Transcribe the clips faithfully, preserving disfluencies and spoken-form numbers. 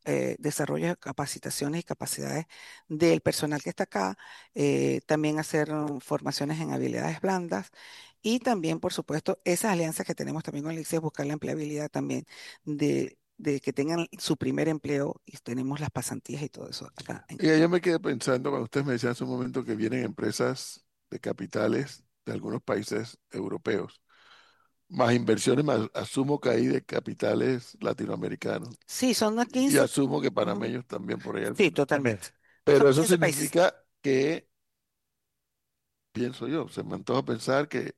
eh, desarrollo de capacitaciones y capacidades del personal que está acá, eh, también hacer mm, formaciones en habilidades blandas y también, por supuesto, esas alianzas que tenemos también con el ICSID, buscar la empleabilidad también de, de que tengan su primer empleo y tenemos las pasantías y todo eso acá. en- Y yo me quedé pensando, cuando ustedes me decían hace un momento que vienen empresas de capitales de algunos países europeos, más inversiones, más asumo que hay de capitales latinoamericanos. Sí, son a Y quince. asumo que Ujú. panameños también por ahí Sí, algunos. También. totalmente. Son Pero eso quince países. significa que, pienso yo, se me antoja pensar que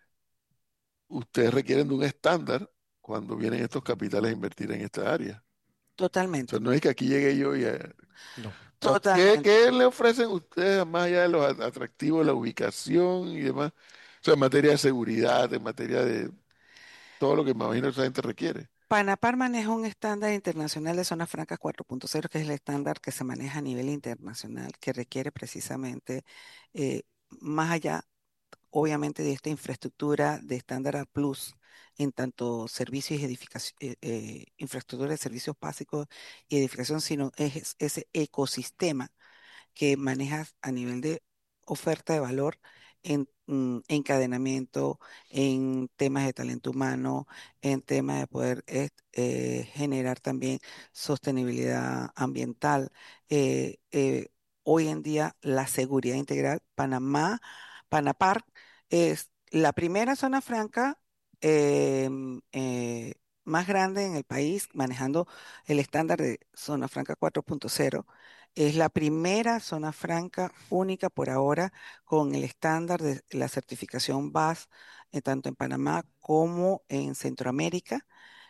ustedes requieren de un estándar cuando vienen estos capitales a invertir en esta área. O sea, Totalmente. no es que aquí llegue yo y... eh, No. o sea, ¿qué, Totalmente. qué le ofrecen ustedes más allá de los a- atractivos, la ubicación y demás? O sea, en materia de seguridad, en materia de todo lo que me imagino que esa gente requiere. Panapar maneja un estándar internacional de zonas francas cuatro punto cero, que es el estándar que se maneja a nivel internacional, que requiere precisamente, eh, más allá, obviamente, de esta infraestructura de estándar A plus, en tanto servicios y edificación, eh, eh, infraestructura de servicios básicos y edificación, sino es ese ecosistema que manejas a nivel de oferta de valor en mm, encadenamiento, en temas de talento humano, en temas de poder eh, eh, generar también sostenibilidad ambiental. Eh, eh, hoy en día la seguridad integral, Panamá, Panapar es la primera zona franca em, eh, más grande en el país, manejando el estándar de zona franca cuatro punto cero. Es la primera zona franca única por ahora con el estándar de la certificación B A S, eh, tanto en Panamá como en Centroamérica.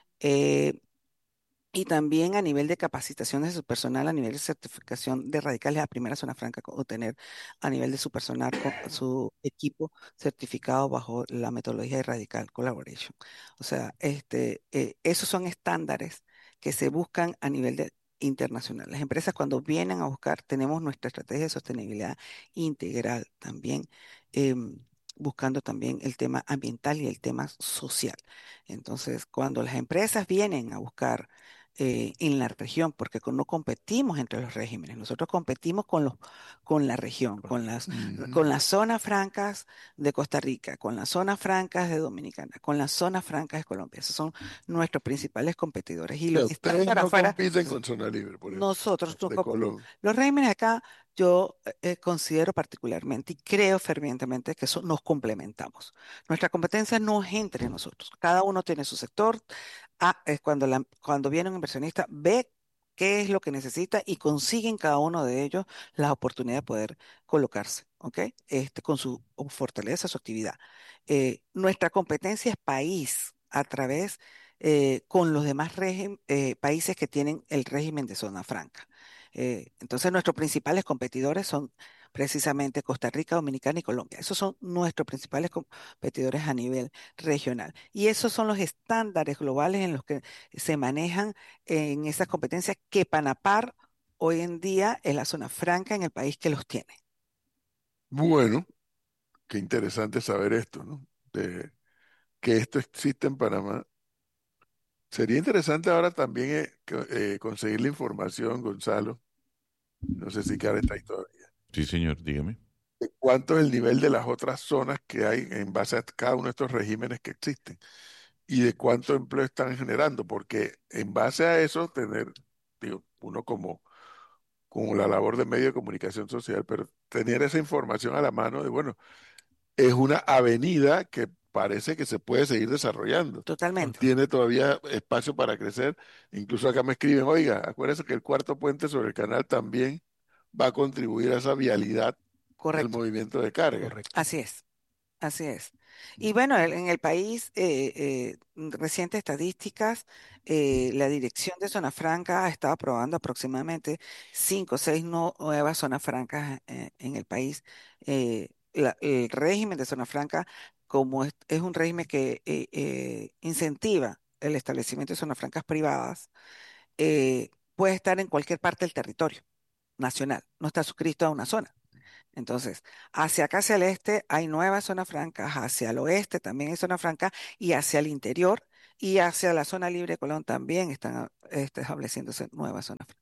Eh, y también a nivel de capacitación de su personal, a nivel de certificación de radicales, la primera zona franca con obtener a nivel de su personal, con su equipo certificado bajo la metodología de Radical Collaboration. O sea, este, eh, esos son estándares que se buscan a nivel de- internacional. Las empresas cuando vienen a buscar, tenemos nuestra estrategia de sostenibilidad integral también, em, buscando también el tema ambiental y el tema social. Entonces, cuando las empresas vienen a buscar eh, en la región, porque con- no competimos entre los regímenes, nosotros competimos con los, con la región, con las, Ujú. con las zonas francas de Costa Rica, con las zonas francas de Dominicana, con las zonas francas de Colombia. Esos son nuestros principales competidores. Y O sea, los que están ustedes para no afuera, compiten con Zona Libre, por ejemplo, nosotros, no de comp- Colón. los regímenes acá, yo eh, eh, considero particularmente y creo fervientemente que eso nos complementamos. Nuestra competencia no es entre nosotros. Cada uno tiene su sector. Ah, es cuando, la- cuando viene un inversionista, ve qué es lo que necesita y consigue en cada uno de ellos la oportunidad de poder colocarse, ¿ok? Este, con su fortaleza, su actividad. Eh, nuestra competencia es país a través eh, con los demás régim- eh, países que tienen el régimen de zona franca. Eh, entonces, nuestros principales competidores son precisamente Costa Rica, Dominicana y Colombia. Esos son nuestros principales competidores a nivel regional. Y esos son los estándares globales en los que se manejan en esas competencias que Panapar hoy en día es la zona franca en el país que los tiene. Bueno, qué interesante saber esto, ¿no? De que esto existe en Panamá. Sería interesante ahora también eh, co- eh, conseguir la información, Gonzalo. No sé si Karen está ahí todavía. Sí, señor, dígame. ¿Cuánto es el nivel de las otras zonas que hay en base a cada uno de estos regímenes que existen? Y de cuánto empleo están generando, porque en base a eso, tener, digo, uno como, como la labor de medio de comunicación social, pero tener esa información a la mano de, bueno, es una avenida que parece que se puede seguir desarrollando. Totalmente, Total. Tiene todavía espacio para crecer. Incluso acá me escriben, oiga, acuérdense que el cuarto puente sobre el canal también va a contribuir a esa vialidad del correcto, movimiento de carga. Correcto. así es. Así es. Y bueno, el- en el país, eh, eh, recientes estadísticas, eh, la Dirección de Zona Franca ha estado aprobando aproximadamente cinco o seis no- nuevas zonas francas eh, en el país. Eh, la- el régimen de Zona Franca, como es, es un régimen que eh, eh, incentiva el establecimiento de zonas francas privadas, eh, puede estar en cualquier parte del territorio nacional, no está suscrito a una zona. Entonces, hacia acá, hacia el este, hay nuevas zonas francas, hacia el oeste también hay zonas francas y hacia el interior Y hacia la zona libre de Colón también están este, estableciéndose nuevas zonas francas.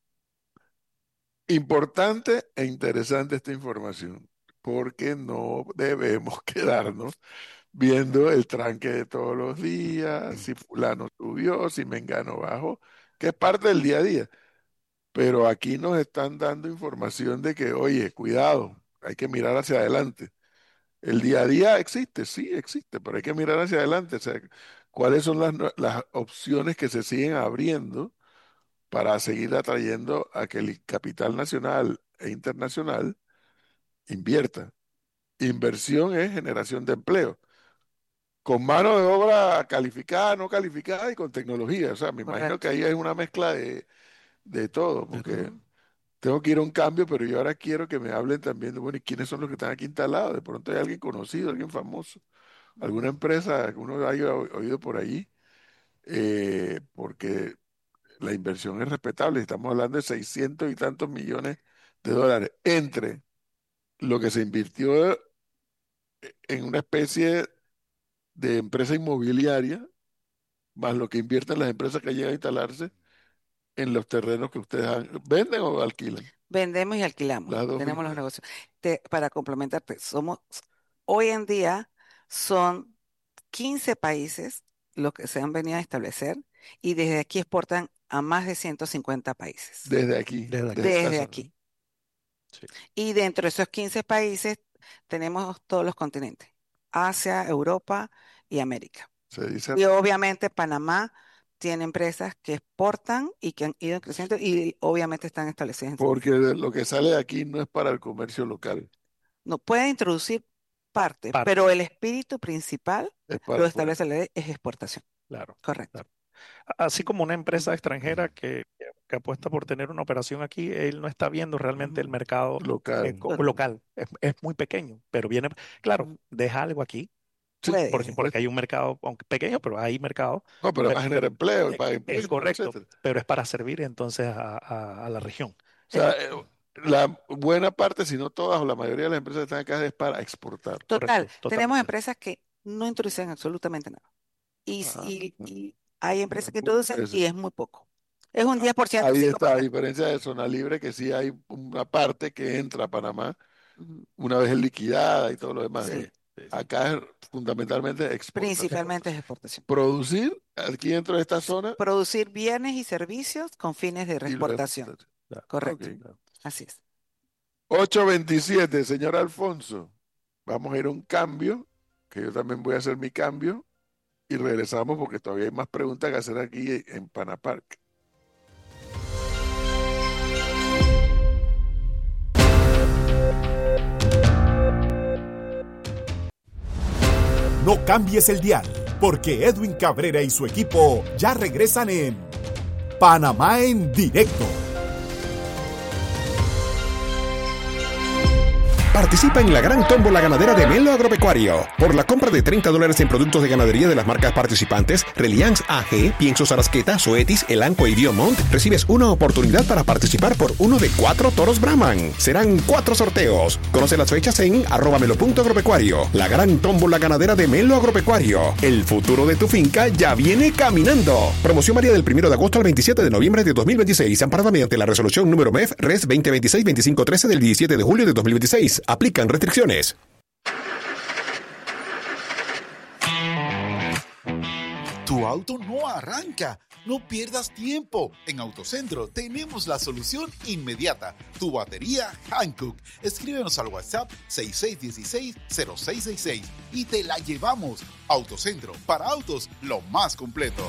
Importante e interesante esta información, porque no debemos quedarnos viendo el tranque de todos los días, si fulano subió, si mengano bajó, que es parte del día a día. Pero aquí nos están dando información de que, oye, cuidado, hay que mirar hacia adelante. El día a día existe, sí existe, pero hay que mirar hacia adelante. O sea, cuáles son las, nue- las opciones que se siguen abriendo para seguir atrayendo a que el capital nacional e internacional invierta. Inversión es generación de empleo, con mano de obra calificada, no calificada y con tecnología. O sea, me imagino que Correcto. ahí hay una mezcla de, de todo, De porque todo. tengo que ir a un cambio, pero yo ahora quiero que me hablen también de, bueno, ¿y quiénes son los que están aquí instalados? De pronto hay alguien conocido, alguien famoso, alguna empresa que uno haya o- oído por allí, eh, porque la inversión es respetable. Estamos hablando de seiscientos y tantos millones de dólares entre lo que se invirtió en una especie de empresa inmobiliaria, más lo que invierten las empresas que llegan a instalarse en los terrenos que ustedes han- venden o alquilan. Vendemos y alquilamos. Las dos Tenemos los figuras. negocios. Te- para complementarte, somos, hoy en día son quince países los que se han venido a establecer y desde aquí exportan a más de ciento cincuenta países. Desde aquí, Desde aquí. desde esta Desde zona. aquí. Sí. Y dentro de esos quince países tenemos todos los continentes, Asia, Europa y América. Se dice Y obviamente Panamá tiene empresas que exportan y que han ido creciendo y obviamente están establecidas en... porque de lo que sale de aquí no es para el comercio local, No puede introducir parte, Parte, pero el espíritu principal es lo para afuera. establece la ley, es exportación. claro, Correcto. claro. Así como una empresa Ujú, extranjera que, que- que apuesta por tener una operación aquí, él no está viendo realmente el ujú. mercado eh, Local. co- Cor- local. Es, es muy pequeño, pero viene, claro, ujú. deja algo aquí, Sí, por porque, Puede. porque supuesto. hay un mercado, aunque pequeño, pero hay mercado, No, pero va pero, a generar pero empleo y eh, paga es impuestos, correcto, etcétera. pero es para servir entonces a, a- a la región. O Es sea, eh, la buena parte, si no todas o la mayoría de las empresas que están acá es para exportar. total, Correcto, tenemos totalmente. empresas que no introducen absolutamente nada. Y, s- Ah, y- y hay empresas que pu- introducen puede ser. y es muy poco. Es un diez por ciento, Ahí cinco está, por a ciento. diferencia de zona libre, que sí hay una parte que entra a Panamá Ujú. una vez es liquidada y todo lo demás. Sí, Sí, Eh, sí, sí. Acá es fundamentalmente exportación. principalmente es Exportación. exportación. Producir aquí dentro de esta S- zona Producir bienes y servicios con fines de y luego reexportación. exportación. Claro, Ok. Correcto. claro. Así es. ocho veintisiete, señor Alfonso. Vamos a ir a un cambio, que yo también voy a hacer mi cambio, y regresamos porque todavía hay más preguntas que hacer aquí en Panapark. No cambies el dial, porque Edwin Cabrera y su equipo ya regresan en Panamá en directo. Participa en la gran tómbola ganadera de Melo Agropecuario. Por la compra de treinta dólares en productos de ganadería de las marcas participantes, Reliance A G, Piensos Arasqueta, Zoetis, Elanco y Diomont, recibes una oportunidad para participar por uno de cuatro toros Brahman. Serán cuatro sorteos. Conoce las fechas en arroba melo punto agropecuario. La gran tómbola ganadera de Melo Agropecuario. El futuro de tu finca ya viene caminando. Promoción varía del primero de agosto al veintisiete de noviembre de dos mil veintiséis, amparada mediante la resolución número M E F Res veinte veintiséis veinticinco trece del diecisiete de julio de dos mil veintiséis. Aplican restricciones. Tu auto no arranca. No pierdas tiempo. En Autocentro tenemos la solución inmediata. Tu batería Hankook. Escríbenos al WhatsApp seis seis uno seis cero seis seis seis y te la llevamos. Autocentro, para autos, lo más completo.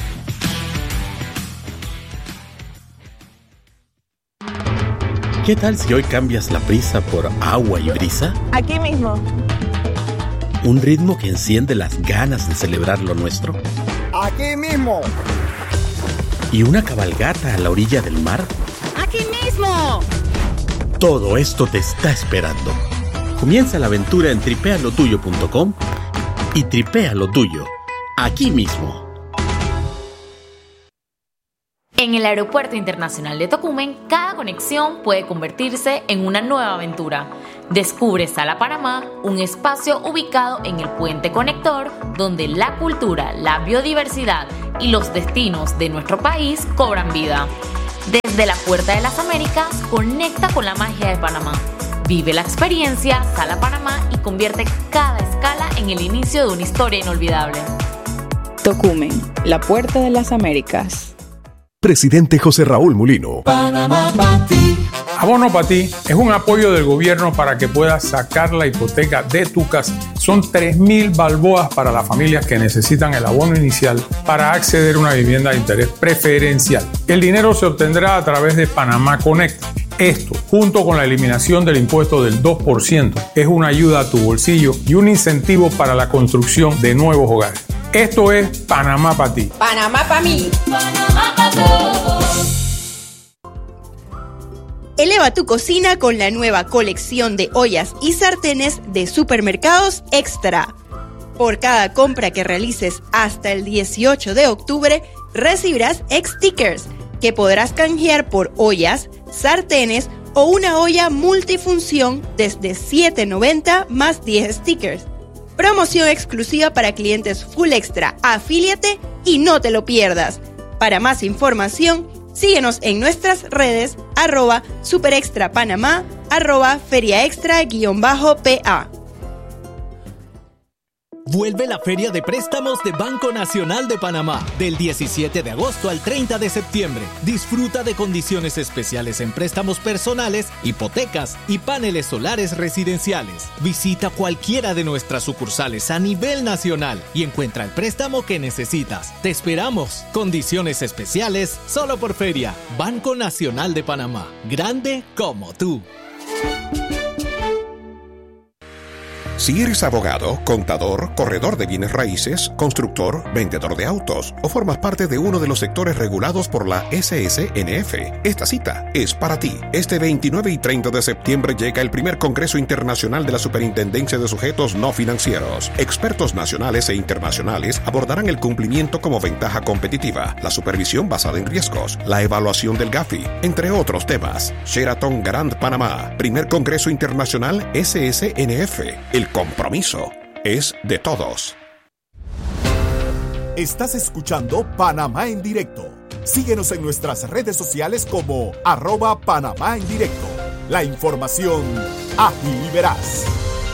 ¿Qué tal si hoy cambias la prisa por agua y brisa? Aquí mismo. Un ritmo que enciende las ganas de celebrar lo nuestro. Aquí mismo. ¿Y una cabalgata a la orilla del mar? Aquí mismo. Todo esto te está esperando. Comienza la aventura en tripea lo tuyo punto com y tripea lo tuyo, aquí mismo. En el Aeropuerto Internacional de Tocumen, cada conexión puede convertirse en una nueva aventura. Descubre Sala Panamá, un espacio ubicado en el puente conector donde la cultura, la biodiversidad y los destinos de nuestro país cobran vida. Desde la Puerta de las Américas, conecta con la magia de Panamá. Vive la experiencia Sala Panamá y convierte cada escala en el inicio de una historia inolvidable. Tocumen, la Puerta de las Américas. Presidente José Raúl Mulino. Panamá pa' ti. Abono para ti es un apoyo del gobierno para que puedas sacar la hipoteca de tu casa. Son tres mil balboas para las familias que necesitan el abono inicial para acceder a una vivienda de interés preferencial. El dinero se obtendrá a través de Panamá Connect. Esto, junto con la eliminación del impuesto del dos por ciento, es una ayuda a tu bolsillo y un incentivo para la construcción de nuevos hogares. Esto es Panamá para ti. Panamá para mí. Panamá para todos. Eleva tu cocina con la nueva colección de ollas y sartenes de Supermercados Extra. Por cada compra que realices hasta el dieciocho de octubre, recibirás stickers que podrás canjear por ollas, sartenes o una olla multifunción desde siete noventa más diez stickers. Promoción exclusiva para clientes Full Extra. Afíliate y no te lo pierdas. Para más información, síguenos en nuestras redes, arroba superextrapanamá, arroba feriaextra-pa. Vuelve la Feria de Préstamos de Banco Nacional de Panamá, del diecisiete de agosto al treinta de septiembre. Disfruta de condiciones especiales en préstamos personales, hipotecas y paneles solares residenciales. Visita cualquiera de nuestras sucursales a nivel nacional y encuentra el préstamo que necesitas. Te esperamos. Condiciones especiales solo por Feria. Banco Nacional de Panamá. Grande como tú. Si eres abogado, contador, corredor de bienes raíces, constructor, vendedor de autos o formas parte de uno de los sectores regulados por la S S N F, esta cita es para ti. Este veintinueve y treinta de septiembre llega el primer Congreso Internacional de la Superintendencia de Sujetos No Financieros. Expertos nacionales e internacionales abordarán el cumplimiento como ventaja competitiva, la supervisión basada en riesgos, la evaluación del GAFI, entre otros temas. Sheraton Grand Panamá, primer Congreso Internacional S S N F. El compromiso es de todos. Estás escuchando Panamá en directo. Síguenos en nuestras redes sociales como arroba Panamá en directo. La información ágil y veraz.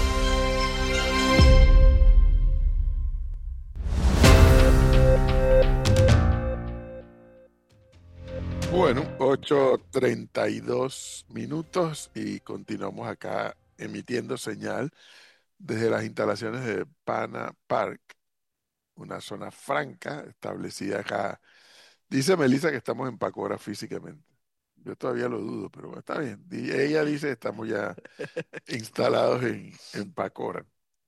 Bueno, ocho treinta y dos minutos y continuamos acá emitiendo señal desde las instalaciones de Pana Park, una zona franca establecida acá. Dice Melissa que estamos en Pacora físicamente. Yo todavía lo dudo, pero bueno, está bien. Y ella dice que estamos ya instalados en, en Pacora.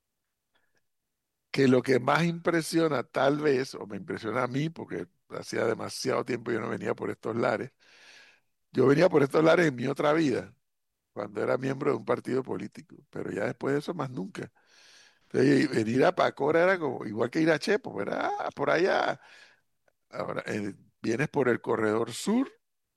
Que lo que más impresiona tal vez, o me impresiona a mí, porque hacía demasiado tiempo yo no venía por estos lares, yo venía por estos lares en mi otra vida, cuando era miembro de un partido político, pero ya después de eso más nunca. Entonces, venir a Pacora era como, igual que ir a Chepo, ¿verdad? Ah, por allá. Ahora, eh, vienes por el corredor sur,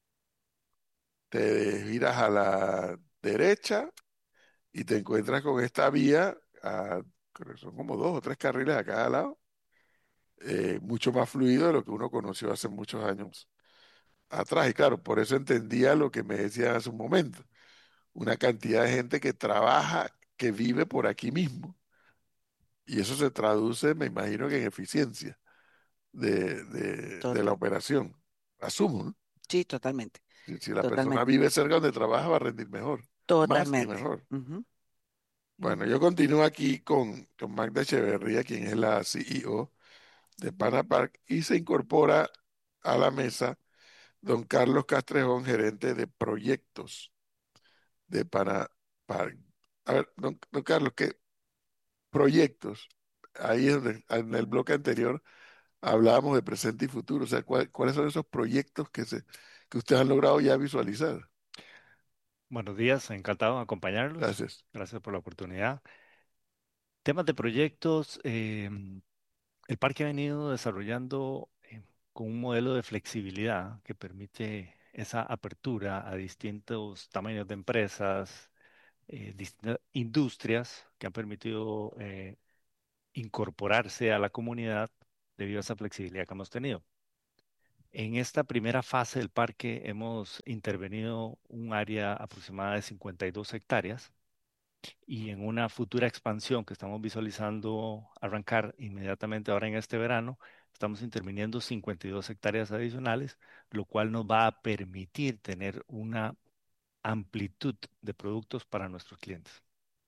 te giras a la derecha y te encuentras con esta vía, a- creo que son como dos o tres carriles a cada lado, eh, mucho más fluido de lo que uno conoció hace muchos años atrás. Y claro, por eso entendía lo que me decían hace un momento. Una cantidad de gente que trabaja, que vive por aquí mismo. Y eso se traduce, me imagino que en eficiencia de, de, de la operación. Asumo, ¿no? Sí, totalmente. Si, si la Totalmente. persona vive cerca donde trabaja, va a rendir mejor. Más y Totalmente. mejor. Ujú. Bueno, yo continúo aquí con, con Magda Echeverría, quien es la C E O de Pana Park, y se incorpora a la mesa don Carlos Castrejón, gerente de proyectos de Pana Park. A ver, don, don Carlos, ¿qué proyectos? Ahí es donde, en el bloque anterior hablábamos de presente y futuro. O sea, ¿cuál- ¿cuáles son esos proyectos que, se, que ustedes han logrado ya visualizar? Buenos días, encantado de acompañarlos. Gracias. Gracias por la oportunidad. Temas de proyectos, eh, el parque ha venido desarrollando eh, con un modelo de flexibilidad que permite esa apertura a distintos tamaños de empresas, eh, distintas industrias que han permitido eh, incorporarse a la comunidad debido a esa flexibilidad que hemos tenido. En esta primera fase del parque hemos intervenido un área aproximada de cincuenta y dos hectáreas y en una futura expansión que estamos visualizando arrancar inmediatamente ahora en este verano, estamos interviniendo cincuenta y dos hectáreas adicionales, lo cual nos va a permitir tener una amplitud de productos para nuestros clientes.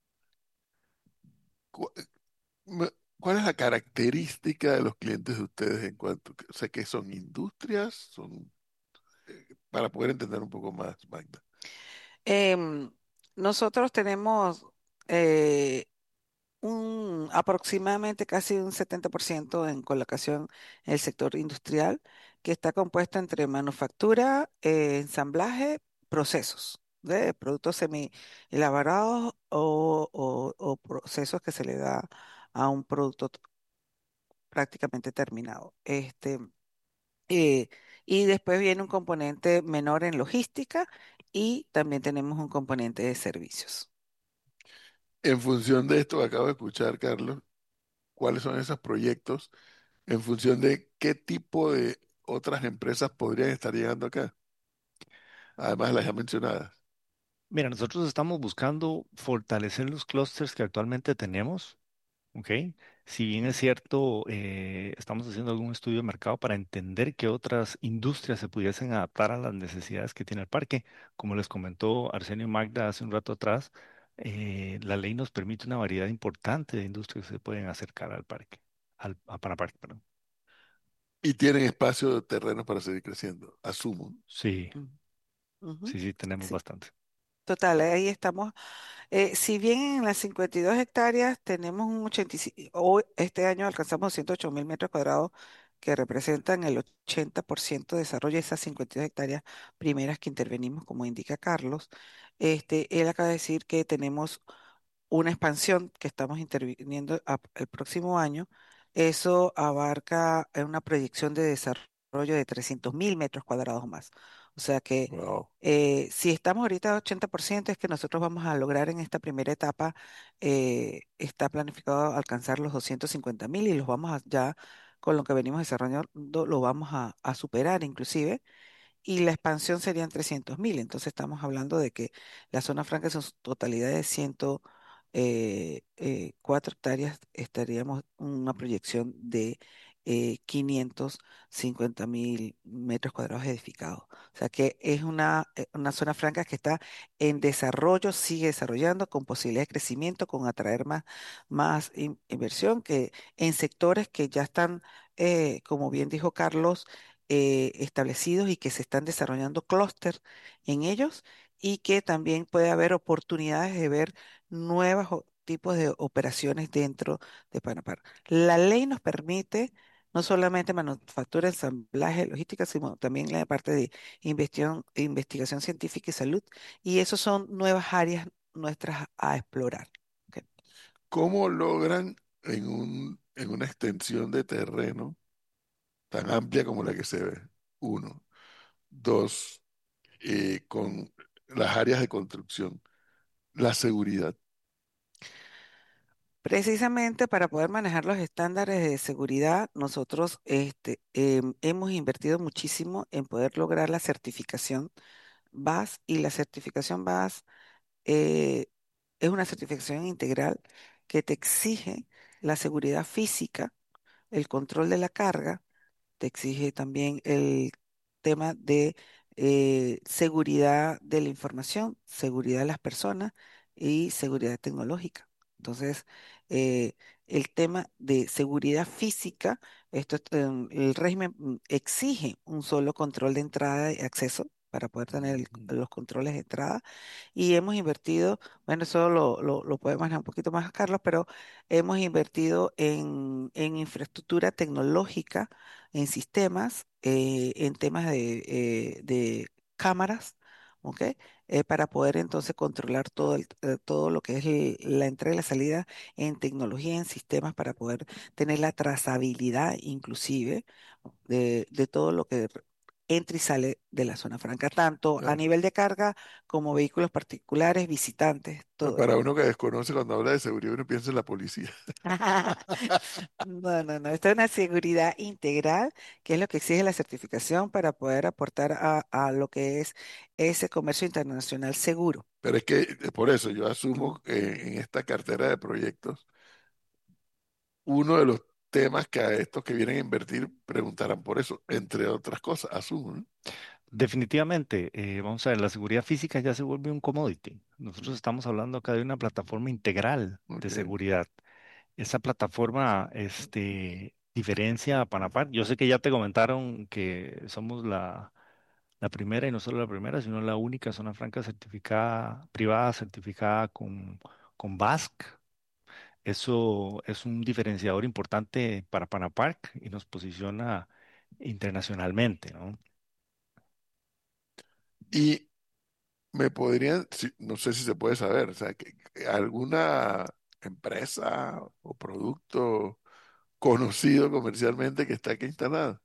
¿Cu- me- ¿Cuál es la característica de los clientes de ustedes en cuanto, que- o sea, que son industrias, son, eh, para poder entender un poco más, Magda? Em, Nosotros tenemos eh, un aproximadamente casi un setenta por ciento en colocación en el sector industrial, que está compuesto entre manufactura, eh, ensamblaje, procesos de productos semi elaborados o, o- o procesos que se le da a un producto t- prácticamente terminado. Este, eh, y después viene un componente menor en logística y también tenemos un componente de servicios. En función de esto que acabo de escuchar, Carlos, ¿cuáles son esos proyectos en función de qué tipo de otras empresas podrían estar llegando acá? Además de las ya mencionadas. Mira, nosotros estamos buscando fortalecer los clústeres que actualmente tenemos. ¿Ok? Si bien es cierto, eh, estamos haciendo algún estudio de mercado para entender qué otras industrias se pudiesen adaptar a las necesidades que tiene el parque. Como les comentó Arsenio Magda hace un rato atrás, eh, la ley nos permite una variedad importante de industrias que se pueden acercar al parque, al, a Paraparque, perdón. Y tienen espacio de terreno para seguir creciendo, asumo. Sí, Mm, ujú. sí, sí, tenemos Sí, bastante. total, ahí estamos. Eh, si bien en las cincuenta y dos hectáreas tenemos un ochenta y cinco, hoy, este año alcanzamos ciento ocho mil metros cuadrados que representan el ochenta por ciento de desarrollo de esas cincuenta y dos hectáreas primeras que intervenimos, como indica Carlos. Este, él acaba de decir que tenemos una expansión que estamos interviniendo a- el próximo año. Eso abarca eh, una proyección de desarrollo de trescientos mil metros cuadrados más. O sea que Wow. eh, si estamos ahorita a ochenta por ciento, es que nosotros vamos a lograr en esta primera etapa, eh, está planificado alcanzar los doscientos cincuenta mil y los vamos a ya, con lo que venimos desarrollando, lo vamos a, a superar inclusive y la expansión serían trescientos mil. Entonces estamos hablando de que la zona franca en su totalidad de ciento cuatro hectáreas estaríamos en una proyección de eh, quinientos cincuenta mil metros cuadrados edificados. O sea que es una, eh, una zona franca que está en desarrollo, sigue desarrollando con posibilidad de crecimiento, con atraer más, más in- inversión que en sectores que ya están, eh, como bien dijo Carlos, eh, establecidos y que se están desarrollando clúster en ellos y que también puede haber oportunidades de ver nuevos o- tipos de operaciones dentro de Panapar. La ley nos permite no solamente manufactura, ensamblaje, logística, sino también la parte de investigación, investigación científica y salud, y eso son nuevas áreas nuestras a explorar. Ok. ¿Cómo logran en un, en una extensión de terreno tan amplia como la que se ve? Uno. Dos, eh, con las áreas de construcción, la seguridad. Precisamente para poder manejar los estándares de seguridad, nosotros este, em, hemos invertido muchísimo en poder lograr la certificación B A S y la certificación B A S eh, es una certificación integral que te exige la seguridad física, el control de la carga, te exige también el tema de eh, seguridad de la información, seguridad de las personas y seguridad tecnológica. Entonces, eh, el tema de seguridad física, esto, es, em, el régimen mm, exige un solo control de entrada y acceso para poder tener el- los controles de entrada. Y hemos invertido, bueno, eso lo, lo, lo puede manejar un poquito más Carlos, pero hemos invertido en, en infraestructura tecnológica en sistemas, eh, en temas de, eh, de cámaras, ¿ok? Eh, para poder entonces controlar todo, el- eh, todo lo que es el- la entrada y la salida en tecnología, en sistemas, para poder tener la trazabilidad inclusive de, de todo lo que entra y sale de la zona franca, tanto a Claro. nivel de carga como vehículos particulares, visitantes, Pero todo. para uno que desconoce cuando habla de seguridad, uno piensa en la policía. No, no, no. Esto es una seguridad integral, que es lo que exige la certificación para poder aportar a, a lo que es ese comercio internacional seguro. Pero es que eh, por eso yo asumo que en esta cartera de proyectos, uno de los temas que a estos que vienen a invertir preguntarán por eso, entre otras cosas, asumo, ¿no? Definitivamente, eh, vamos a ver, la seguridad física ya se vuelve un commodity. Nosotros estamos hablando acá de una plataforma integral de Ok. seguridad. Esa plataforma, este, diferencia a Panapar. Yo sé que ya te comentaron que somos la, la primera y no solo la primera, sino la única zona franca certificada, privada certificada con, con B A S C. Eso es un diferenciador importante para Panapark y nos posiciona internacionalmente, ¿no? Y me podrían, si- no sé si se puede saber, o sea, que, que alguna empresa o producto conocido comercialmente que está aquí instalado.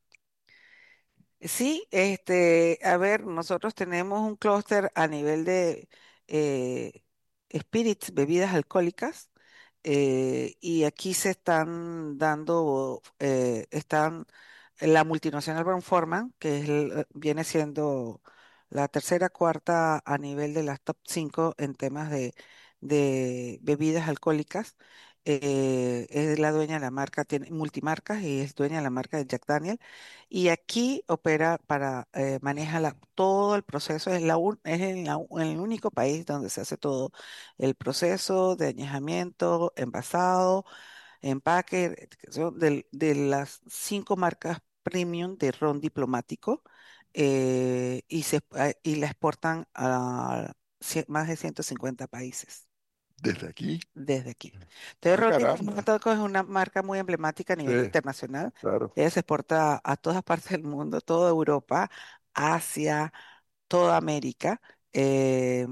Sí, este, a ver, nosotros tenemos un clúster a nivel de eh, spirits, bebidas alcohólicas, eh, y aquí se están dando, eh, están la multinacional Brown-Forman, que es el- viene siendo la tercera, cuarta a nivel de las top cinco en temas de, de bebidas alcohólicas. Eh, es la dueña de la marca, tiene multimarcas y es dueña de la marca de Jack Daniel. Y aquí opera para, eh, maneja la- todo el proceso, es, la, un- es en la- en el único país donde se hace todo el proceso de añejamiento, envasado, empaque, etiquetación del- de, las cinco marcas premium de ron diplomático, eh, y, se, a- y la exportan a cien- más de ciento cincuenta países Desde aquí. desde aquí. Entonces, Ah, ron caramba. diplomático es una marca muy emblemática a Sí, nivel internacional. claro. Ella se exporta a todas partes del mundo, toda Europa, Asia, toda América. eh,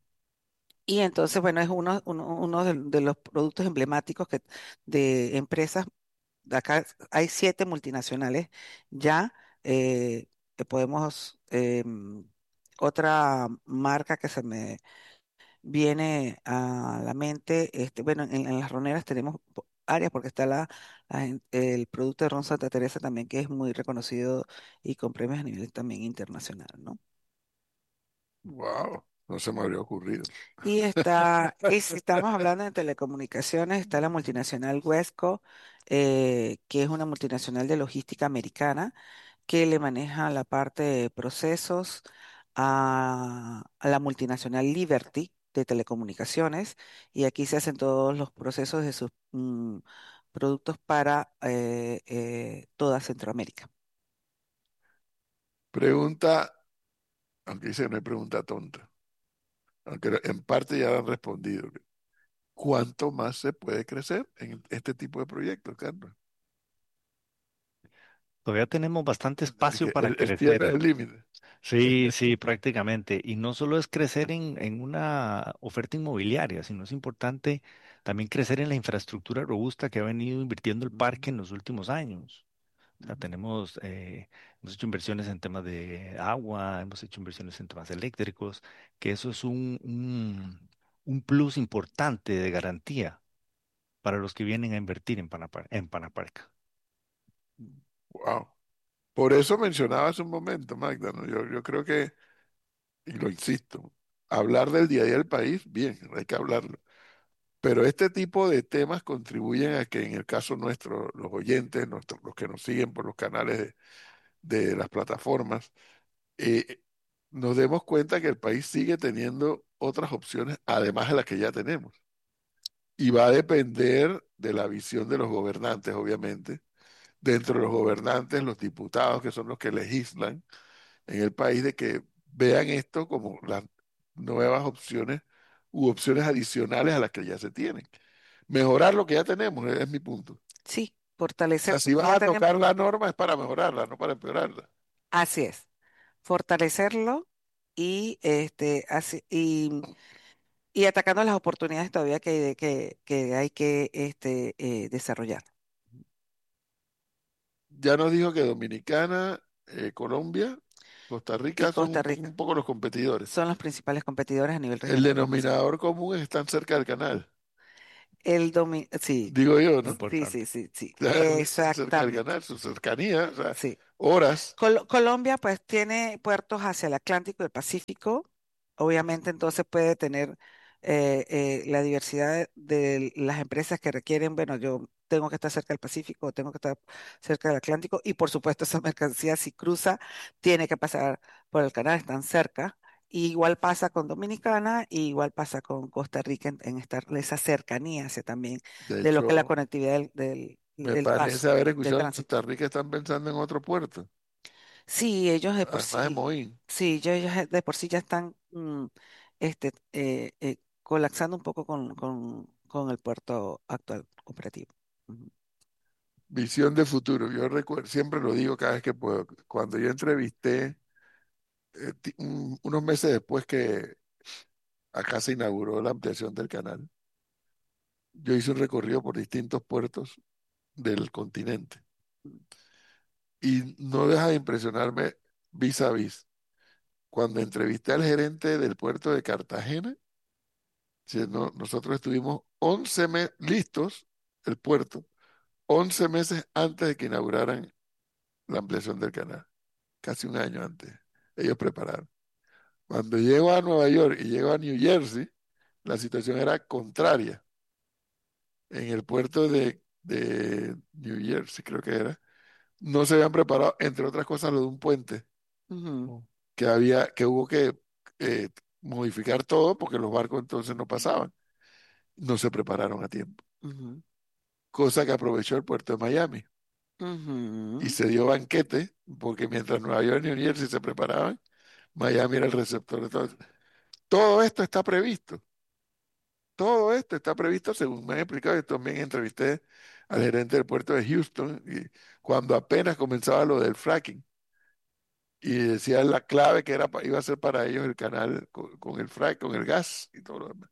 y entonces, bueno, es uno, uno, uno de, de los productos emblemáticos que, de empresas. De acá hay siete multinacionales ya. eh, que podemos, em, otra marca que se me viene a la mente, este, bueno, en, en las roneras tenemos po- áreas porque está la, la gen- el producto de ron Santa Teresa también, que es muy reconocido y con premios a nivel también internacional, ¿no? Wow, no se me habría ocurrido. Y está, y si estamos hablando de telecomunicaciones, está la multinacional Wesco, eh, que es una multinacional de logística americana que le maneja la parte de procesos a, a la multinacional Liberty de telecomunicaciones, y aquí se hacen todos los procesos de sus mm, productos para eh, eh, toda Centroamérica. Pregunta, aunque dice que no hay pregunta tonta, aunque en parte ya la han respondido. ¿Cuánto más se puede crecer en este tipo de proyectos, Carlos? Todavía tenemos bastante El, espacio que- para el, el cielo es crecer. el límite. Sí, sí, prácticamente. Y no solo es crecer en, en una oferta inmobiliaria, sino es importante también crecer en la infraestructura robusta que ha venido invirtiendo el parque en los últimos años. O sea, tenemos, eh, hemos hecho inversiones en temas de agua, hemos hecho inversiones en temas eléctricos, que eso es un, un, un plus importante de garantía para los que vienen a invertir en Panapar- en Panaparca. Wow. Por eso mencionaba hace un momento, Magda, ¿no? Yo, yo creo que, y lo insisto, hablar del día a día del país, bien, hay que hablarlo. Pero este tipo de temas contribuyen a que en el caso nuestro, los oyentes, nuestros, los que nos siguen por los canales de, de las plataformas, eh, nos demos cuenta que el país sigue teniendo otras opciones, además de las que ya tenemos. Y va a depender de la visión de los gobernantes, obviamente. Dentro de los gobernantes, los diputados, que son los que legislan en el país, de que vean esto como las nuevas opciones u opciones adicionales a las que ya se tienen. Mejorar lo que ya tenemos, es mi punto. O Sí, sea, fortalecer. si vas Ya a tenemos, tocar la norma es para mejorarla, no para empeorarla. así es, fortalecerlo y este así y, y atacando las oportunidades todavía que, hay de- que, que hay que este, eh, desarrollar. Ya nos dijo que Dominicana eh, Colombia, Costa y Rica son Costa un, po- Rica. un poco los competidores. Son los principales competidores a nivel El regional. denominador común es están cerca del canal, El domi sí, digo yo, ¿no? sí, Importante. sí, sí, sí, Claro, están cerca del exactamente. canal, su cercanía, o sea, Sí. horas. Col- Colombia pues tiene puertos hacia el Atlántico y el Pacífico. Obviamente entonces puede tener eh, eh, la diversidad de, de las empresas que requieren, bueno, yo tengo que estar cerca del Pacífico, tengo que estar cerca del Atlántico y por supuesto esa mercancía si cruza tiene que pasar por el canal, están cerca. Y igual pasa con Dominicana y igual pasa con Costa Rica en, en estar esa cercanía hacia también De de lo que es la hecho, conectividad del, del, me del parece paso, haber del escuchado en tránsito. Costa Rica están pensando en otro puerto, Sí, ellos de por además de sí, Moín. sí, ellos ya de por sí ya están mm, este, eh, eh, colapsando un poco con, con, con el puerto actual operativo. Ujú. Visión de futuro. Yo recuerdo, siempre lo digo cada vez que puedo. Cuando yo entrevisté, eh, ti- un- unos meses después que acá se inauguró la ampliación del canal, yo hice un recorrido por distintos puertos del continente y no deja de impresionarme vis a vis. Cuando entrevisté al gerente del puerto de Cartagena, si no- nosotros estuvimos once meses listos, el puerto, once meses antes de que inauguraran la ampliación del canal, casi un año antes. Ellos prepararon. Cuando llego a Nueva York y llego a New Jersey, la situación era contraria. En el puerto de, de New Jersey, creo que era, no se habían preparado, entre otras cosas, lo de un puente, Ujú, que había, que hubo que eh, modificar todo porque los barcos entonces no pasaban. No se prepararon a tiempo. ujú, Cosa que aprovechó el puerto de Miami. Y ujú. se dio banquete, porque mientras Nueva York y New Jersey se preparaban, Miami era el receptor de todo. Todo esto está previsto. Todo esto está previsto, según me han explicado. Yo también entrevisté al gerente del puerto de Houston y cuando apenas comenzaba lo del fracking y decía la clave que era, pa- iba a ser para ellos el canal con, con el frac, con el gas y todo lo demás.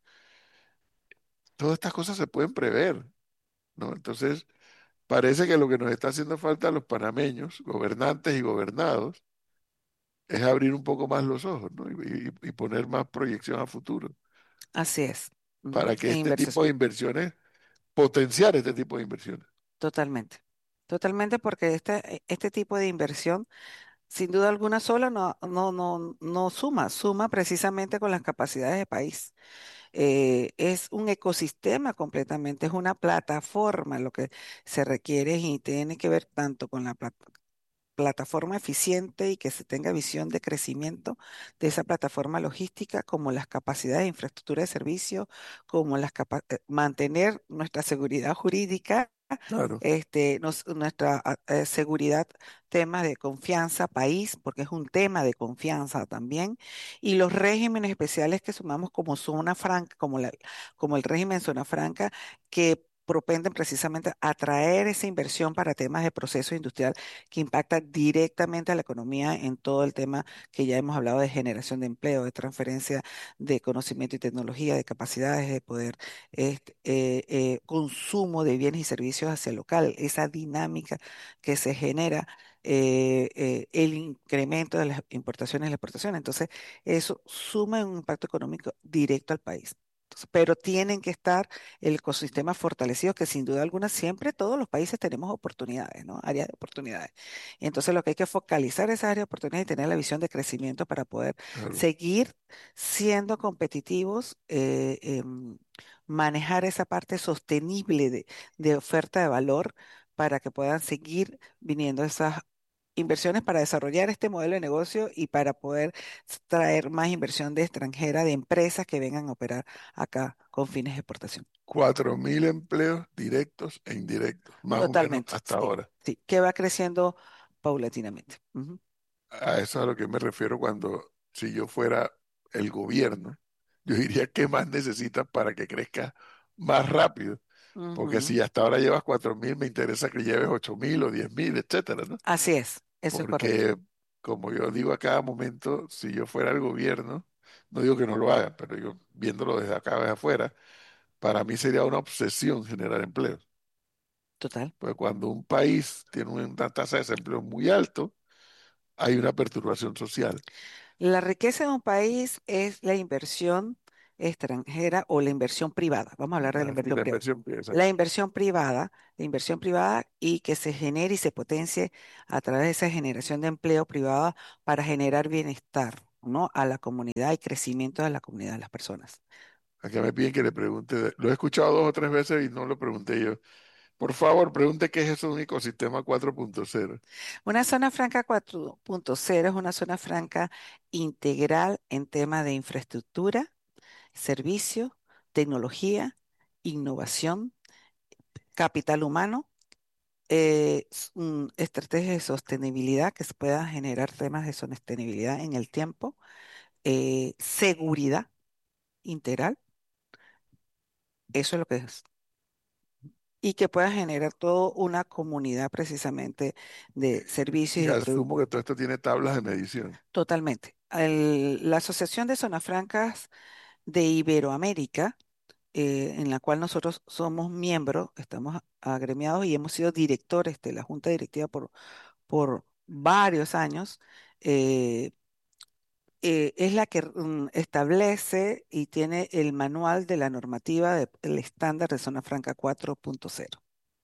Todas estas cosas se pueden prever, ¿no? Entonces, parece que lo que nos está haciendo falta a los panameños, gobernantes y gobernados, es abrir un poco más los ojos, ¿no? Y, y- y poner más proyección a futuro Así es. Ujú. para que E este inversión, tipo de inversiones, potenciar este tipo de inversiones. totalmente. Totalmente porque este, este tipo de inversión, sin duda alguna sola, no, no, no, no suma, suma precisamente con las capacidades de país. Eh, es un ecosistema completamente, es una plataforma lo que se requiere y tiene que ver tanto con la pla- plataforma eficiente y que se tenga visión de crecimiento de esa plataforma logística, como las capacidades de infraestructura de servicio, como las capa- eh, mantener nuestra seguridad jurídica, Claro. este, nos- nuestra ah, eh, seguridad, temas de confianza, país, porque es un tema de confianza también, y los regímenes especiales que sumamos como zona franca, como la, como el régimen zona franca, que propenden precisamente a atraer esa inversión para temas de proceso industrial que impacta directamente a la economía en todo el tema que ya hemos hablado de generación de empleo, de transferencia de conocimiento y tecnología, de capacidades de poder, este, eh, eh, consumo de bienes y servicios hacia el local, esa dinámica que se genera. eh, eh, el incremento de las importaciones y las exportaciones. Entonces, eso suma un impacto económico directo al país. Entonces, pero tienen que estar el ecosistema fortalecido, que sin duda alguna siempre todos los países tenemos oportunidades, ¿no? Áreas de oportunidades. Y entonces lo que hay que focalizar esas áreas de oportunidades y tener la visión de crecimiento para poder Claro. seguir siendo competitivos, eh, em, manejar esa parte sostenible de, de oferta de valor para que puedan seguir viniendo esas inversiones para desarrollar este modelo de negocio y para poder s- traer más inversión de extranjera, de empresas que vengan a operar acá con fines de exportación. Cuatro mil empleos directos e indirectos, más o menos Totalmente, hasta sí, ahora. sí, que va creciendo paulatinamente. Ujú, A eso es a lo que me refiero cuando, si yo fuera el gobierno, yo diría, ¿qué más necesitas para que crezca más rápido? Porque ujú. si hasta ahora llevas cuatro mil, me interesa que lleves ocho mil o diez mil, etcétera, ¿no? Así es, eso es correcto. Porque, como yo digo a cada momento, si yo fuera el gobierno, no digo que no lo haga, pero yo viéndolo desde acá, desde afuera, para mí sería una obsesión generar empleos. Total. Pues cuando un país tiene una tasa de desempleo muy alto, hay una perturbación social. La riqueza de un país es la inversión extranjera o la inversión privada. Vamos a hablar de la Ah, sí, inversión la privada. inversión, exacto. La inversión privada, la inversión privada y que se genere y se potencie a través de esa generación de empleo privada para generar bienestar, ¿no? A la comunidad y crecimiento de la comunidad de las personas. Acá me piden que le pregunte, lo he escuchado dos o tres veces y no lo pregunté yo. Por favor, pregunte qué es eso de un ecosistema cuatro punto cero. Una zona franca cuatro punto cero es una zona franca integral en temas de infraestructura, servicio, tecnología, innovación, capital humano, eh, s- mm, estrategias de sostenibilidad que se puedan generar temas de sostenibilidad en el tiempo, eh, seguridad integral, eso es lo que es. Y que pueda generar toda una comunidad precisamente de servicios Y y de productos. asumo que todo esto tiene tablas de medición. Totalmente. El- la Asociación de Zonas Francas de Iberoamérica, eh, en la cual nosotros somos miembros, estamos a- agremiados y hemos sido directores de la Junta Directiva por, por varios años, eh, eh, es la que mm, establece y tiene el manual de la normativa del estándar de zona franca cuatro punto cero.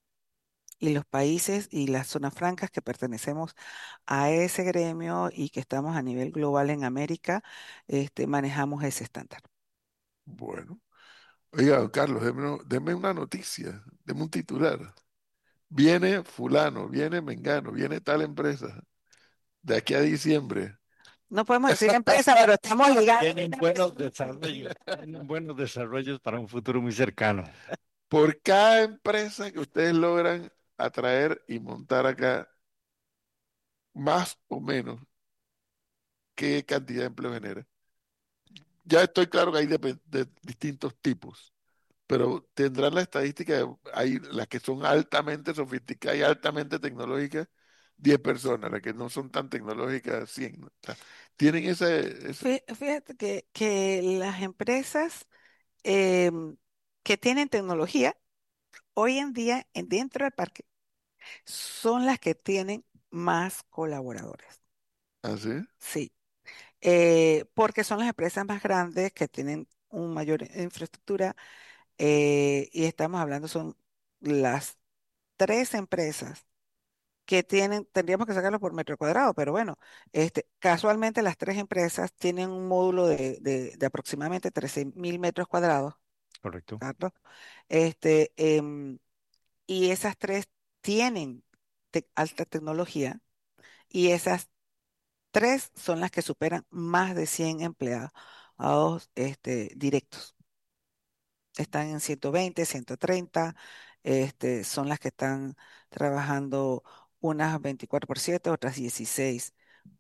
Y los países y las zonas francas que pertenecemos a ese gremio y que estamos a nivel global en América, este, manejamos ese estándar. Bueno. Oiga, don Carlos, deme, deme una noticia, deme un titular. Viene fulano, viene Mengano, viene tal empresa. De aquí a diciembre. No podemos decir empresa, pero estamos ligados. Tienen buenos desarrollos, tienen buenos desarrollos para un futuro muy cercano. Por cada empresa que ustedes logran atraer y montar acá, más o menos, ¿qué cantidad de empleo genera? Ya estoy claro que hay de, de distintos tipos, pero tendrán la estadística, de- hay las que son altamente sofisticadas y altamente tecnológicas, diez personas, las que no son tan tecnológicas, cien, ¿no? O sea, tienen ese, ese- Fí- Fíjate que, que las empresas em, que tienen tecnología hoy en día en- dentro del parque son las que tienen más colaboradores. ¿así? Sí, eh, porque son las empresas más grandes que tienen una mayor infraestructura eh, y estamos hablando, son las tres empresas que tienen, tendríamos que sacarlo por metro cuadrado, pero bueno, este, casualmente las tres empresas tienen un módulo de, de, de aproximadamente trece mil metros cuadrados, Correcto. Carlos, este, em, y esas tres tienen te- alta tecnología y esas tres son las que superan más de cien empleados este, directos. Están en ciento veinte, ciento treinta, este, son las que están trabajando unas veinticuatro por siete, otras dieciséis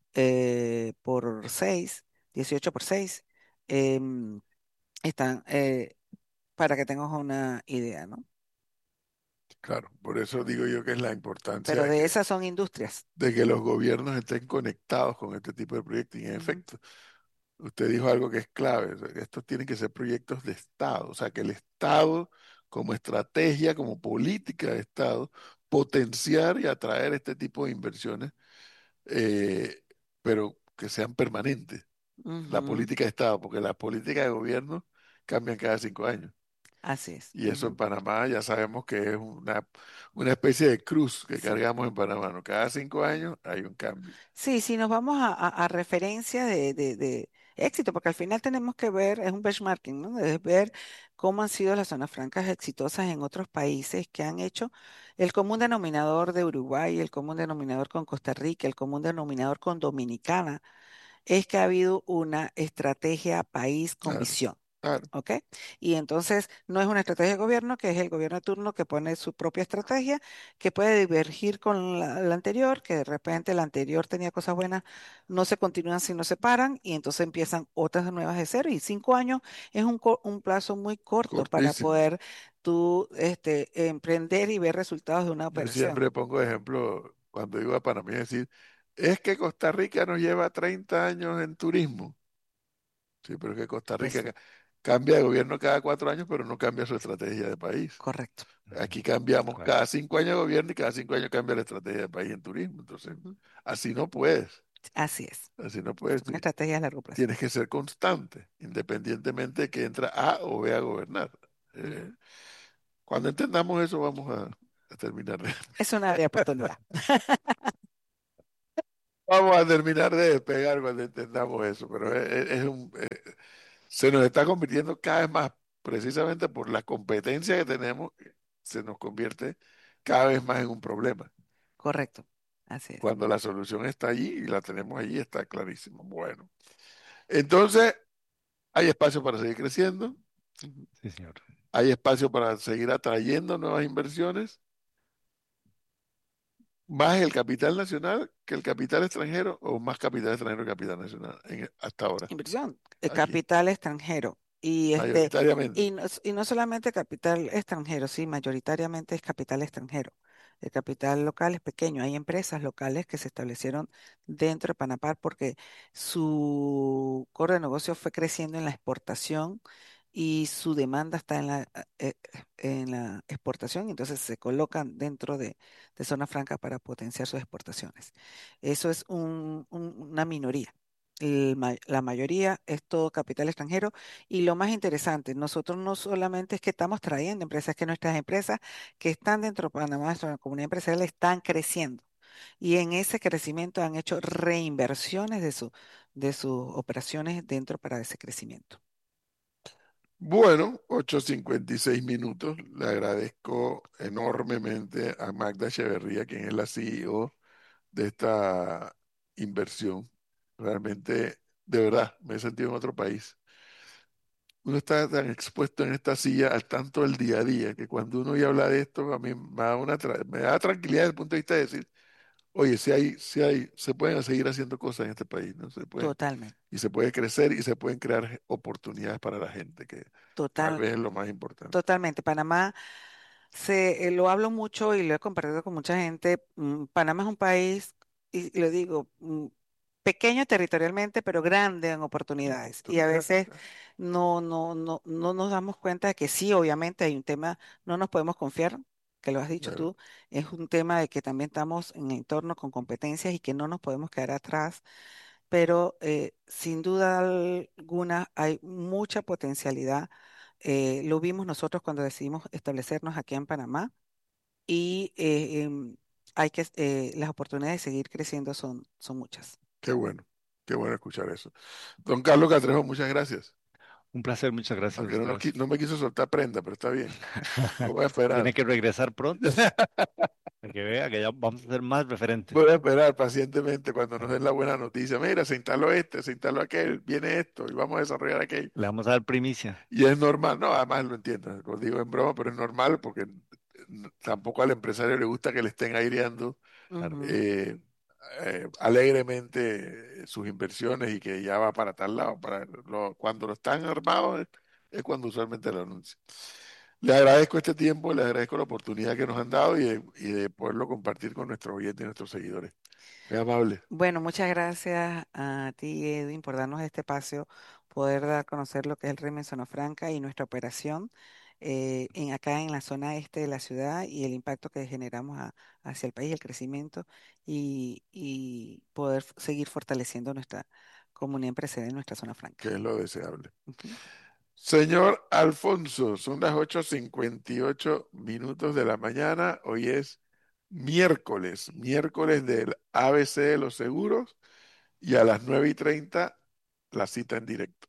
eh, por seis, dieciocho por seis. em, están, eh, para que tengas una idea, ¿no? Claro, por eso digo yo que es la importancia Pero de de que, esas son industrias. de que los gobiernos estén conectados con este tipo de proyectos. Y en Ujú, efecto, usted dijo algo que es clave, o sea, que estos tienen que ser proyectos de Estado, o sea, que el Estado, como estrategia, como política de Estado, potenciar y atraer este tipo de inversiones, eh, pero que sean permanentes, la ujú, política de Estado, porque las políticas de gobierno cambian cada cinco años. así es. Y eso en Ujú. Panamá ya sabemos que es una, una especie de cruz que Sí. cargamos en Panamá, ¿no? Cada cinco años hay un cambio. Sí, si nos vamos a, a- a referencia de, de- de éxito, porque al final tenemos que ver, es un benchmarking, ¿no? Es ver cómo han sido las zonas francas exitosas en otros países que han hecho el común denominador de Uruguay, el común denominador con Costa Rica, el común denominador con Dominicana, es que ha habido una estrategia país con Claro, visión. claro. ¿Ok? Y entonces no es una estrategia de gobierno, que es el gobierno de turno que pone su propia estrategia, que puede divergir con la, la anterior, que de repente la anterior tenía cosas buenas, no se continúan si no se paran, y entonces empiezan otras nuevas de cero. Y cinco años es un, co- un plazo muy corto para Cortísimo. poder tú este, emprender y ver resultados de una Yo operación. siempre pongo de ejemplo cuando digo a Panamá, es decir, es que Costa Rica nos lleva treinta años en turismo. Sí, pero es que Costa Rica Es ca- cambia de gobierno cada cuatro años, pero no cambia su estrategia de país. correcto. Aquí Ujú, cambiamos claro. cada cinco años de gobierno y cada cinco años cambia la estrategia de país en turismo. Entonces, Ujú. así no puedes. Así es. Así no puedes. Una estrategia a largo plazo. Tienes que ser constante, independientemente de que entra A o B a gobernar. Eh, cuando entendamos eso, vamos a, a terminar de... Es una área de oportunidad. Vamos a terminar de despegar cuando entendamos eso, pero es, es un, eh, se nos está convirtiendo cada vez más, precisamente por la competencia que tenemos, se nos convierte cada vez más en un problema. Correcto, así es. Cuando la solución está allí y la tenemos allí, está clarísimo. Bueno, entonces hay espacio para seguir creciendo. Sí, señor. Hay espacio para seguir atrayendo nuevas inversiones. ¿Más el capital nacional que el capital extranjero o más capital extranjero que capital nacional en, hasta ahora? Inversión, el Aquí. capital extranjero. Y, este, Mayoritariamente. y, no, y no solamente capital extranjero, sí, mayoritariamente es capital extranjero. El capital local es pequeño. Hay empresas locales que se establecieron dentro de Panamá porque su core de negocio fue creciendo en la exportación y su demanda está en la, eh, en la exportación, entonces se colocan dentro de, de zona franca para potenciar sus exportaciones. Eso es un, un, una minoría. El ma- la mayoría es todo capital extranjero y lo más interesante, nosotros no solamente es que estamos trayendo empresas, que nuestras empresas que están dentro de Panamá, nuestra comunidad empresarial, están creciendo y en ese crecimiento han hecho reinversiones de, su, de sus operaciones dentro para ese crecimiento. Bueno, ocho cincuenta y seis minutos. Le agradezco enormemente a Magda Echeverría, quien es la C E O de esta inversión. Realmente, de verdad, me he sentido en otro país. Uno está tan expuesto en esta silla al tanto del día a día que cuando uno ya habla de esto, a mí me da, una tra- me da tranquilidad desde el punto de vista de decir, oye, si hay, si hay, se pueden seguir haciendo cosas en este país, ¿no? Se puede, Totalmente. y se puede crecer y se pueden crear oportunidades para la gente, que Total, tal vez es lo más importante. Totalmente. Panamá, se, eh, lo hablo mucho y lo he compartido con mucha gente. mm, Panamá es un país, y y lo digo, mm, pequeño territorialmente, pero grande en oportunidades. Y a veces no, no, no, no nos damos cuenta de que sí, obviamente hay un tema, no nos podemos confiar, que lo has dicho Claro. tú, es un tema de que también estamos en entornos con competencias y que no nos podemos quedar atrás, pero eh, sin duda alguna hay mucha potencialidad. Eh, lo vimos nosotros cuando decidimos establecernos aquí en Panamá y eh, em, hay que, eh, las oportunidades de seguir creciendo son, son muchas. Qué bueno, qué bueno escuchar eso. Don Carlos Catrejo, muchas gracias. Un placer, muchas gracias. Aunque no, nos ustedes. qui- no me quiso soltar prenda, pero está bien. Lo voy a esperar. Tiene que regresar pronto. Para que vea que ya vamos a ser más referentes. Voy a esperar pacientemente cuando nos den la buena noticia. Mira, se instaló este, se instaló aquel, viene esto y vamos a desarrollar aquello. Le vamos a dar primicia. Y es normal, no, además lo entiendo, lo digo en broma, pero es normal porque n- tampoco al empresario le gusta que le estén aireando Ujú. eh, eh, alegremente sus inversiones y que ya va para tal lado. Para lo- cuando lo están armados es, es cuando usualmente lo anuncian. Le agradezco este tiempo, le agradezco la oportunidad que nos han dado y de, y de poderlo compartir con nuestros oyentes y nuestros seguidores. Muy amable. Bueno, muchas gracias a ti, Edwin, por darnos este espacio, poder dar a conocer lo que es el régimen Zona Franca y nuestra operación eh, en, acá en la zona este de la ciudad y el impacto que generamos a- hacia el país, el crecimiento y, y poder f- seguir fortaleciendo nuestra comunidad empresarial en nuestra zona franca. Que es lo deseable. Ujú. Señor Alfonso, son las ocho cincuenta y ocho minutos de la mañana. Hoy es miércoles, miércoles del A B C de los seguros y a las nueve y treinta la cita en directo.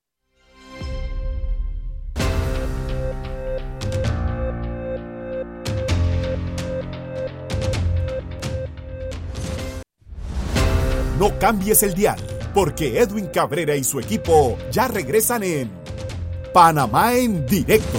No cambies el dial, porque Edwin Cabrera y su equipo ya regresan en Panamá en directo.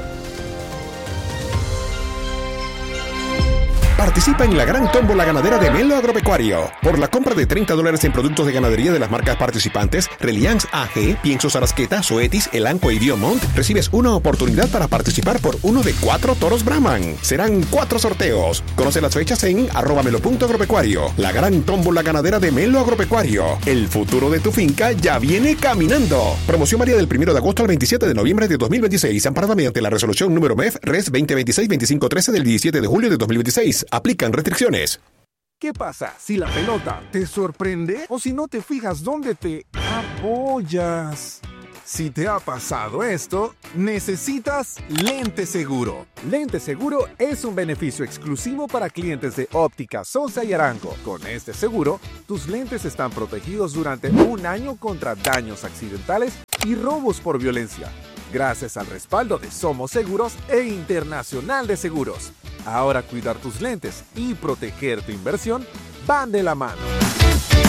Participa en la gran tómbola ganadera de Melo Agropecuario. Por la compra de treinta dólares en productos de ganadería de las marcas participantes, Reliance A G, Piensos Arasqueta, Zoetis, Elanco y Diomont, recibes una oportunidad para participar por uno de cuatro toros Brahman. Serán cuatro sorteos. Conoce las fechas en arroba melo.agropecuario. La gran tómbola ganadera de Melo Agropecuario. El futuro de tu finca ya viene caminando. Promoción varía del primero de agosto al veintisiete de noviembre de dos mil veintiséis, amparada mediante la resolución número M E F Res veinte veintiséis veinticinco trece del diecisiete de julio de dos mil veintiséis. Aplican restricciones. ¿Qué pasa si la pelota te sorprende o si no te fijas dónde te apoyas? Si te ha pasado esto, necesitas Lente Seguro. Lente Seguro es un beneficio exclusivo para clientes de Óptica Sosa y Arango. Con este seguro, tus lentes están protegidos durante un año contra daños accidentales y robos por violencia, gracias al respaldo de Somos Seguros e Internacional de Seguros. Ahora cuidar tus lentes y proteger tu inversión van de la mano.